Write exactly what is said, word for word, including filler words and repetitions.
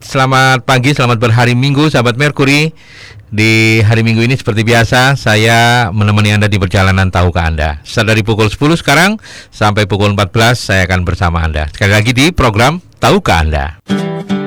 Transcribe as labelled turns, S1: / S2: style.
S1: selamat pagi, selamat berhari Minggu, sahabat Merkuri. Di hari Minggu ini seperti biasa, saya menemani Anda di perjalanan Tahukah Anda. Start dari pukul sepuluh sekarang sampai pukul empat belas, saya akan bersama Anda. Sekali lagi di program Tahukah Anda.